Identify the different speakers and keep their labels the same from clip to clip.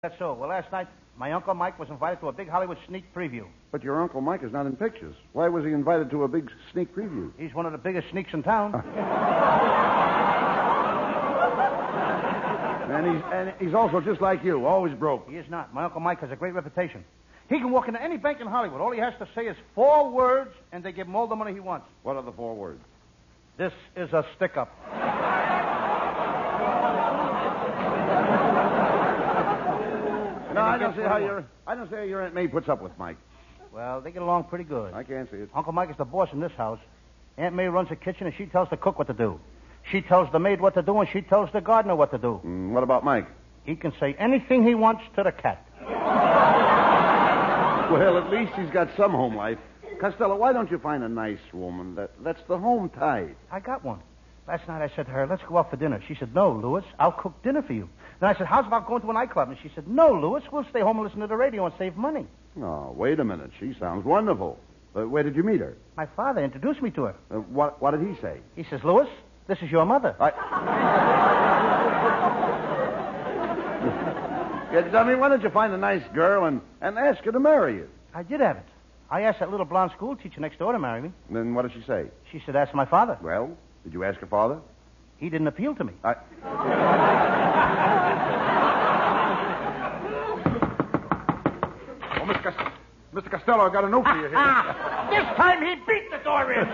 Speaker 1: That's so. Well, last night, my Uncle Mike was invited to a big Hollywood sneak preview.
Speaker 2: But your Uncle Mike is not in pictures. Why was he invited to a big sneak preview?
Speaker 1: He's one of the biggest sneaks in town.
Speaker 2: And he's also just like you, always broke.
Speaker 1: He is not. My Uncle Mike has a great reputation. He can walk into any bank in Hollywood. All he has to say is 4 words, and they give him all the money he wants.
Speaker 2: What are the 4 words?
Speaker 1: This is a stick-up.
Speaker 2: No, I don't see how your Aunt May puts up with Mike.
Speaker 1: Well, they get along pretty good.
Speaker 2: I can't see it.
Speaker 1: Uncle Mike is the boss in this house. Aunt May runs the kitchen, and she tells the cook what to do. She tells the maid what to do, and she tells the gardener what to do.
Speaker 2: What about Mike?
Speaker 1: He can say anything he wants to the cat.
Speaker 2: Well, at least he's got some home life. Costello, why don't you find a nice woman? That's the home type.
Speaker 1: I got one. Last night I said to her, let's go out for dinner. She said, no, Louis, I'll cook dinner for you. Then I said, how's about going to a nightclub? And she said, no, Louis, we'll stay home and listen to the radio and save money.
Speaker 2: Oh, wait a minute. She sounds wonderful. Where did you meet her?
Speaker 1: My father introduced me to her.
Speaker 2: What did he say?
Speaker 1: He says, Louis, this is your mother.
Speaker 2: Yeah, dummy, why don't you find a nice girl and ask her to marry you?
Speaker 1: I did have it. I asked that little blonde school teacher next door to marry me.
Speaker 2: Then what did she say?
Speaker 1: She said, ask my father.
Speaker 2: Well, did you ask her father?
Speaker 1: He didn't appeal to me.
Speaker 2: Oh,
Speaker 3: Mr. Costello, I got a note for you here.
Speaker 1: This time he beat the door in.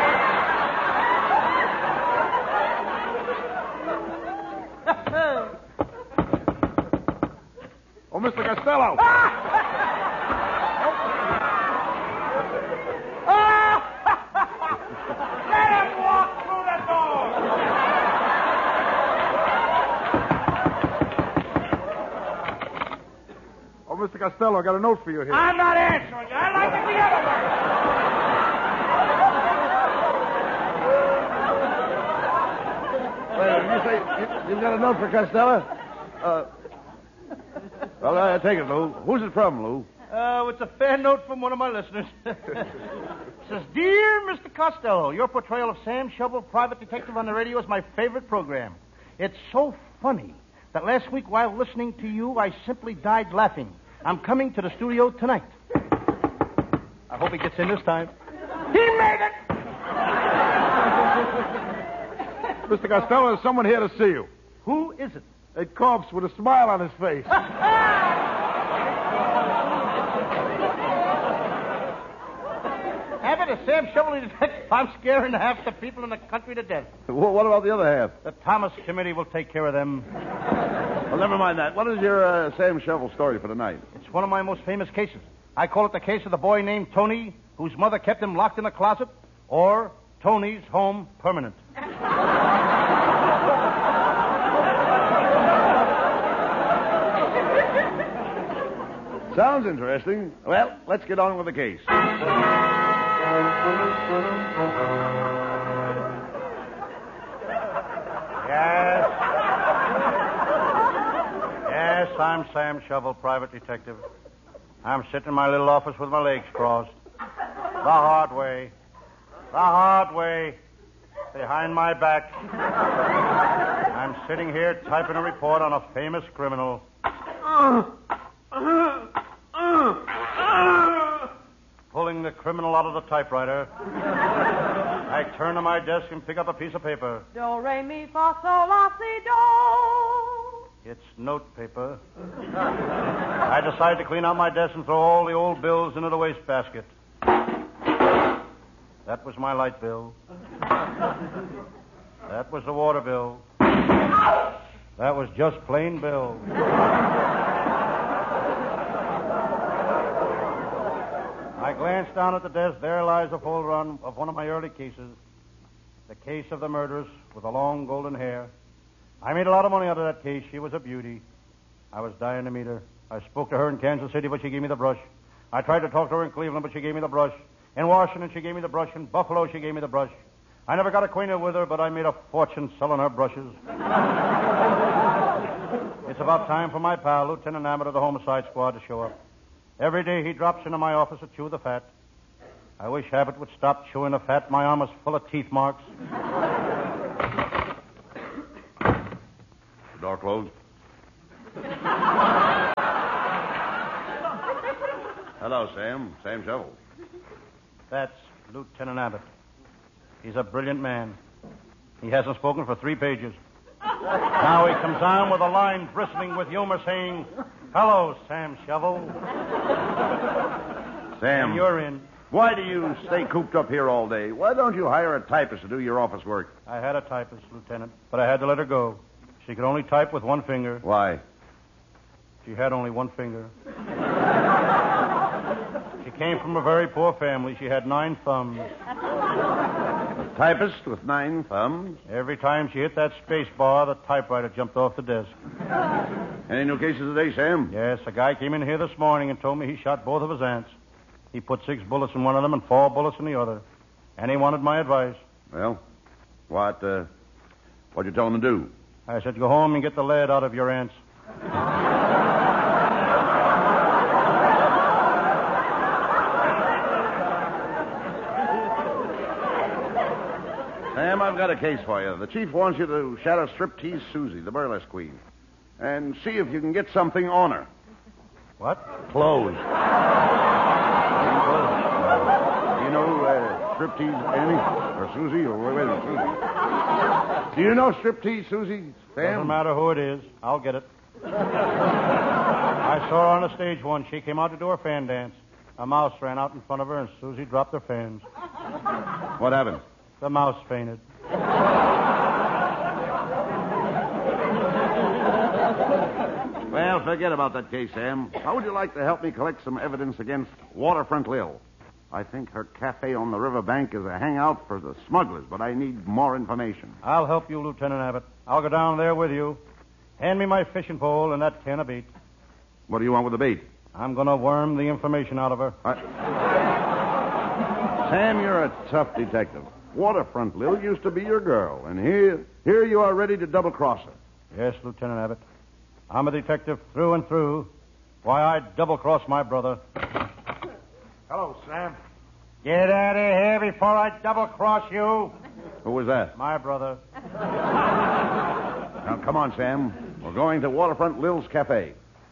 Speaker 3: Oh, Mr. Costello.
Speaker 1: Let him walk through the door.
Speaker 3: Oh, Mr. Costello, I got a note for you here.
Speaker 1: I'm not answering you. I like it the other way.
Speaker 2: Wait, you say you've got a note for Costello? Well, I take it, Lou. Who's it from, Lou?
Speaker 1: It's a fair note from one of my listeners. It says, Dear Mr. Costello, your portrayal of Sam Shovel, private detective on the radio, is my favorite program. It's so funny that last week while listening to you, I simply died laughing. I'm coming to the studio tonight. I hope he gets in this time. He made it!
Speaker 3: Mr. Costello, there's someone here to see you.
Speaker 1: Who is it?
Speaker 3: A corpse with a smile on his face.
Speaker 1: Have it, a Sam Shovel detective. I'm scaring half the people in the country to death.
Speaker 2: What about the other half?
Speaker 1: The Thomas Committee will take care of them.
Speaker 2: Well, never mind that. What is your Sam Shovel story for tonight?
Speaker 1: It's one of my most famous cases. I call it the case of the boy named Tony, whose mother kept him locked in a closet, or Tony's Home Permanent.
Speaker 2: Sounds interesting. Well, let's get on with the case.
Speaker 1: Yes, I'm Sam Shovel, private detective. I'm sitting in my little office with my legs crossed. The hard way. The hard way. Behind my back. I'm sitting here typing a report on a famous criminal. Pulling the criminal out of the typewriter. I turn to my desk and pick up a piece of paper.
Speaker 4: Do, re, mi, fa, sol, la, si, do.
Speaker 1: It's notepaper. I decide to clean out my desk and throw all the old bills into the wastebasket. That was my light bill. That was the water bill. That was just plain bill. I glanced down at the desk. There lies a full run of one of my early cases. The case of the murderess with the long golden hair. I made a lot of money out of that case. She was a beauty. I was dying to meet her. I spoke to her in Kansas City, but she gave me the brush. I tried to talk to her in Cleveland, but she gave me the brush. In Washington, she gave me the brush. In Buffalo, she gave me the brush. I never got acquainted with her, but I made a fortune selling her brushes. It's about time for my pal, Lieutenant Abbott of the Homicide Squad, to show up. Every day he drops into my office to chew the fat. I wish Abbott would stop chewing the fat. My arm is full of teeth marks.
Speaker 2: The door closed. Hello, Sam. Sam Shovel.
Speaker 1: That's Lieutenant Abbott. He's a brilliant man. He hasn't spoken for 3 pages. Now he comes on with a line bristling with humor saying, "Hello, Sam Shovel."
Speaker 2: Sam.
Speaker 1: And you're in.
Speaker 2: Why do you stay cooped up here all day? Why don't you hire a typist to do your office work?
Speaker 1: I had a typist, Lieutenant, but I had to let her go. She could only type with 1 finger.
Speaker 2: Why?
Speaker 1: She had only 1 finger. She came from a very poor family. She had 9 thumbs.
Speaker 2: A typist with 9 thumbs?
Speaker 1: Every time she hit that space bar, the typewriter jumped off the desk.
Speaker 2: Any new cases today, Sam?
Speaker 1: Yes, a guy came in here this morning and told me he shot both of his aunts. He put 6 bullets in one of them and 4 bullets in the other. And he wanted my advice.
Speaker 2: Well, what'd you tell him to do?
Speaker 1: I said, go home and get the lead out of your aunts.
Speaker 2: Sam, I've got a case for you. The chief wants you to shadow Striptease Susie, the burlesque queen, and see if you can get something on her.
Speaker 1: What?
Speaker 2: Clothes. You know Striptease Annie? Or Susie? Or wait a minute, Susie. Do you know Striptease Susie, Sam?
Speaker 1: Doesn't matter who it is. I'll get it. I saw her on the stage once. She came out to do her fan dance. A mouse ran out in front of her, and Susie dropped her fans.
Speaker 2: What happened?
Speaker 1: The mouse fainted.
Speaker 2: Well, forget about that case, Sam. How would you like to help me collect some evidence against Waterfront Lil? I think her cafe on the riverbank is a hangout for the smugglers, but I need more information.
Speaker 1: I'll help you, Lieutenant Abbott. I'll go down there with you. Hand me my fishing pole and that can of bait.
Speaker 2: What do you want with the bait?
Speaker 1: I'm going to worm the information out of her.
Speaker 2: Sam, you're a tough detective. Waterfront Lil used to be your girl, and here you are ready to double-cross her.
Speaker 1: Yes, Lieutenant Abbott. I'm a detective through and through. Why, I'd double-cross my brother.
Speaker 3: Hello, Sam.
Speaker 1: Get out of here before I double-cross you.
Speaker 2: Who was that?
Speaker 1: My brother.
Speaker 2: Now, come on, Sam. We're going to Waterfront Lil's Cafe.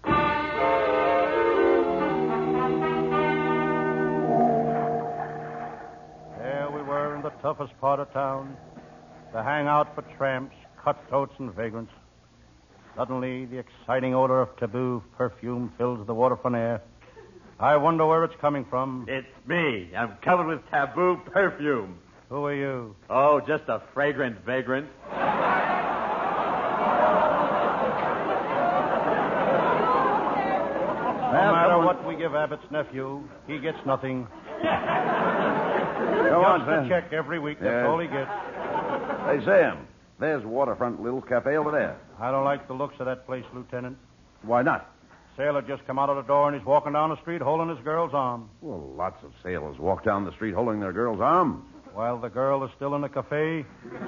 Speaker 1: There we were in the toughest part of town. The hangout for tramps, cutthroats, and vagrants. Suddenly, the exciting odor of taboo perfume fills the waterfront air. I wonder where it's coming from.
Speaker 5: It's me. I'm covered with taboo perfume.
Speaker 1: Who are you?
Speaker 5: Oh, just a fragrant vagrant.
Speaker 1: No matter what we give Abbott's nephew, he gets nothing.
Speaker 2: Go on,
Speaker 1: Just
Speaker 2: Sam.
Speaker 1: a check every week, that's
Speaker 2: Yes.
Speaker 1: all he gets.
Speaker 2: Hey, Sam, there's Waterfront Lil's Cafe over there.
Speaker 1: I don't like the looks of that place, Lieutenant.
Speaker 2: Why not?
Speaker 1: Sailor just come out of the door and he's walking down the street holding his girl's arm.
Speaker 2: Well, lots of sailors walk down the street holding their girl's arm.
Speaker 1: While the girl is still in the cafe.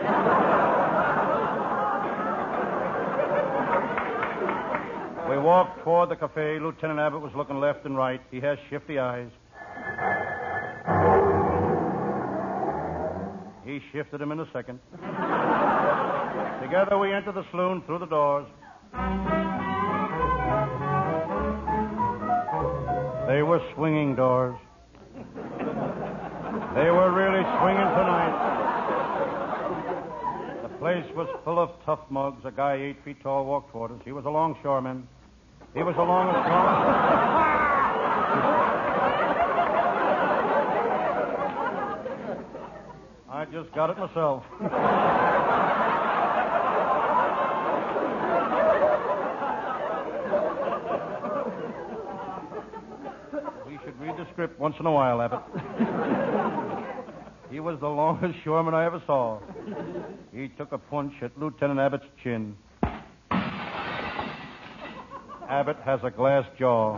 Speaker 1: We walked toward the cafe. Lieutenant Abbott was looking left and right. He has shifty eyes. He shifted him in a second. Together we entered the saloon through the doors. They were swinging doors. They were really swinging tonight. The place was full of tough mugs. A guy 8 feet tall walked toward us. He was a longshoreman. He was a I just got it myself. We should read the script once in a while, Abbott. He was the longest shoreman I ever saw. He took a punch at Lieutenant Abbott's chin. Abbott has a glass jaw.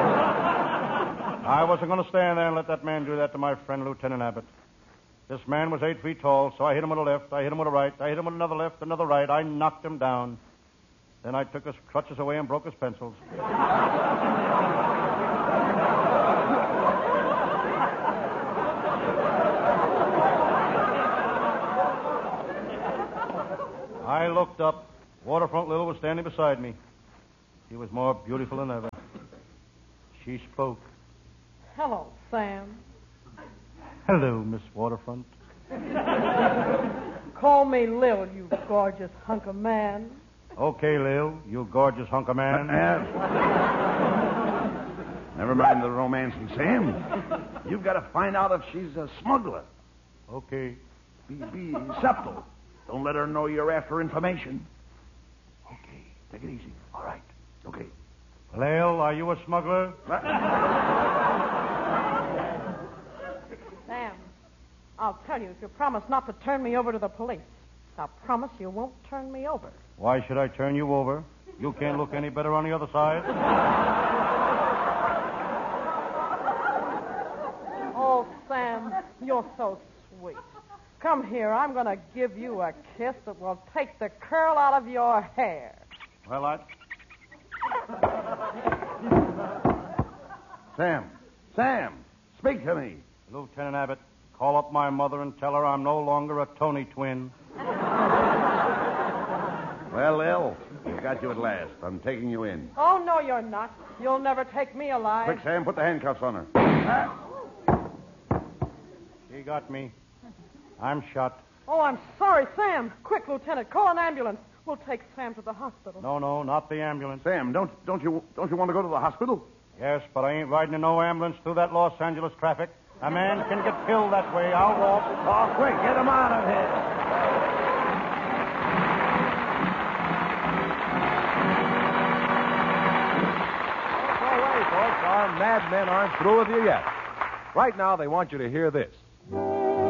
Speaker 1: I wasn't going to stand there and let that man do that to my friend Lieutenant Abbott. This man was 8 feet tall, so I hit him with a left, I hit him with a right, I hit him with another left, another right. I knocked him down. Then I took his crutches away and broke his pencils. I looked up. Waterfront Lil was standing beside me. She was more beautiful than ever. She spoke.
Speaker 4: Hello, Sam.
Speaker 1: Hello, Miss Waterfront.
Speaker 4: Call me Lil, you gorgeous hunk of man.
Speaker 1: Okay, Lil, you gorgeous hunk of man.
Speaker 2: Never mind the romancing, Sam. You've got to find out if she's a smuggler.
Speaker 1: Okay.
Speaker 2: Be subtle. Don't let her know you're after information. Okay, take it easy. All right. Okay.
Speaker 1: Lil, are you a smuggler?
Speaker 4: Sam, I'll tell you if you promise not to turn me over to the police. Now, promise you won't turn me over.
Speaker 1: Why should I turn you over? You can't look any better on the other side.
Speaker 4: Oh, Sam, you're so sweet. Come here. I'm going to give you a kiss that will take the curl out of your hair.
Speaker 1: Well,
Speaker 2: Sam, speak to me.
Speaker 1: Lieutenant Abbott, call up my mother and tell her I'm no longer a Tony twin.
Speaker 2: Well, Lil, we've got you at last. I'm taking you in.
Speaker 4: Oh, no, you're not. You'll never take me alive.
Speaker 2: Quick, Sam, put the handcuffs on her.
Speaker 1: She got me. I'm shot.
Speaker 4: Oh, I'm sorry, Sam. Quick, Lieutenant, call an ambulance. We'll take Sam to the hospital.
Speaker 1: No, not the ambulance.
Speaker 2: Sam, don't you want to go to the hospital?
Speaker 1: Yes, but I ain't riding in no ambulance through that Los Angeles traffic. A man can get killed that way. I'll walk.
Speaker 2: Oh, quick, get him out of here.
Speaker 6: All right, folks, our madmen aren't through with you yet. Right now, they want you to hear this.